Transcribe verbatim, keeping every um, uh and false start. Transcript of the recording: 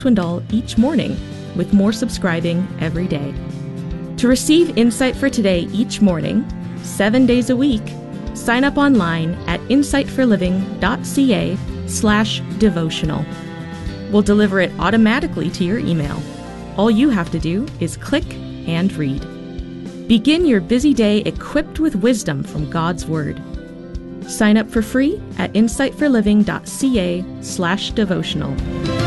Swindoll each morning, with more subscribing every day. To receive Insight for Today each morning, seven days a week, sign up online at insightforliving.ca slash devotional. We'll deliver it automatically to your email. All you have to do is click and read. Begin your busy day equipped with wisdom from God's Word. Sign up for free at insightforliving.ca slash devotional.